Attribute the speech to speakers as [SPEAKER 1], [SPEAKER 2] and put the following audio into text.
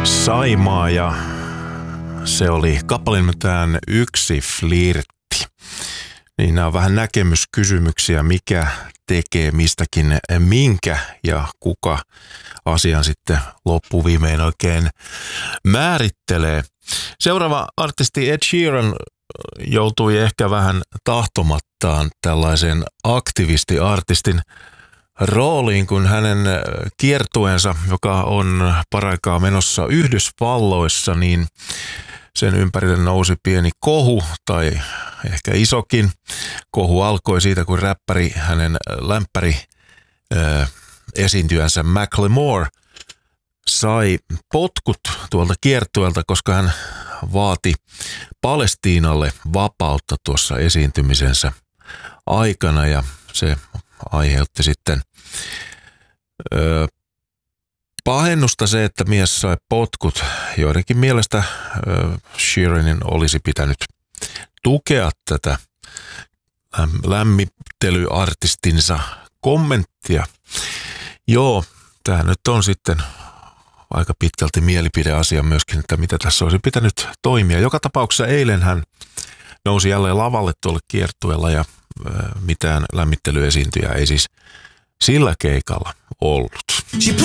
[SPEAKER 1] Saimaa ja se oli kappale nimeltään Yksi flirtti. Niin nämä on vähän näkemyskysymyksiä, mikä tekee mistäkin minkä ja kuka asian sitten loppuviimein oikein määrittelee. Seuraava artisti Ed Sheeran joutui ehkä vähän tahtomattaan tällaisen aktivistiartistin rooliin, kun hänen kiertueensa, joka on paraikaa menossa Yhdysvalloissa, niin sen ympärille nousi pieni kohu tai ehkä isokin. Kohu alkoi siitä, kun räppäri, hänen lämpäri esiintyjänsä Macklemore sai potkut tuolta kiertueelta, koska hän vaati Palestiinalle vapautta tuossa esiintymisensä aikana ja se aiheutti sitten pahennusta se, että mies sai potkut. Joidenkin mielestä Sheeranin olisi pitänyt tukea tätä lämmittelyartistinsa kommenttia. Joo, tämä nyt on sitten aika pitkälti mielipideasia myöskin, että mitä tässä olisi pitänyt toimia. Joka tapauksessa eilen hän nousi jälleen lavalle tuolle kiertueella ja mitään lämmittelyesiintyjää ei siis sillä keikalla ollut.